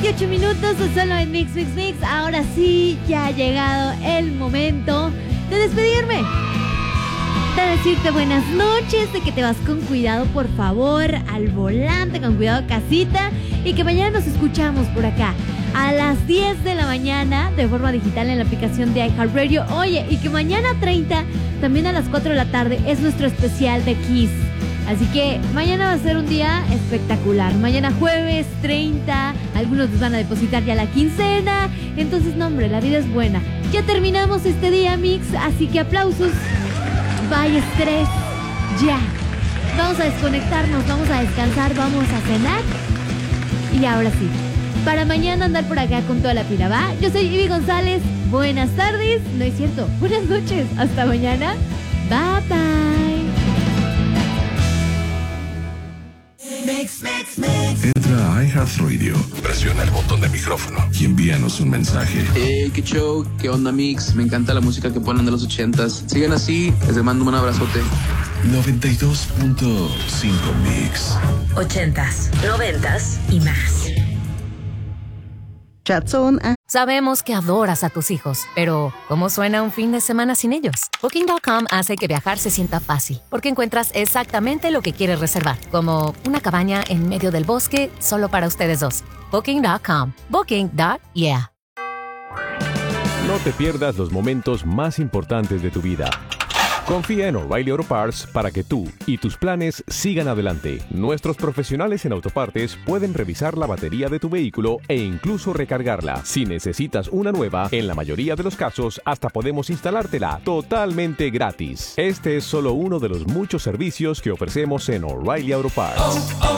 28 minutos solo en Mix Mix Mix. Ahora sí, ya ha llegado el momento de despedirme, de decirte buenas noches, de que te vas con cuidado, por favor, al volante, con cuidado casita, y que mañana nos escuchamos por acá a las 10 de la mañana de forma digital en la aplicación de iHeartRadio. Oye, y que mañana 30, también a las 4 de la tarde, es nuestro especial de Kiss. Así que mañana va a ser un día espectacular. Mañana jueves 30, algunos nos van a depositar ya la quincena. Entonces, no, hombre, la vida es buena. Ya terminamos este día, Mix, así que aplausos. Bye estrés, ya. Vamos a desconectarnos, vamos a descansar, vamos a cenar. Y ahora sí, para mañana andar por acá con toda la pila, ¿va? Yo soy Ivy González, buenas tardes, no es cierto, buenas noches, hasta mañana. Bye bye. Entra a iHeartRadio, presiona el botón de micrófono y envíanos un mensaje. Qué show, qué onda, Mix. Me encanta la música que ponen de los 80s. Sigan así, les mando un abrazote. 92.5 Mix. 80s, 90s y más. Chatzón. Sabemos que adoras a tus hijos, pero ¿cómo suena un fin de semana sin ellos? Booking.com hace que viajar se sienta fácil, porque encuentras exactamente lo que quieres reservar, como una cabaña en medio del bosque solo para ustedes dos. Booking.com. Booking.yeah. No te pierdas los momentos más importantes de tu vida. Confía en O'Reilly Auto Parts para que tú y tus planes sigan adelante. Nuestros profesionales en autopartes pueden revisar la batería de tu vehículo e incluso recargarla. Si necesitas una nueva, en la mayoría de los casos hasta podemos instalártela totalmente gratis. Este es solo uno de los muchos servicios que ofrecemos en O'Reilly Auto Parts.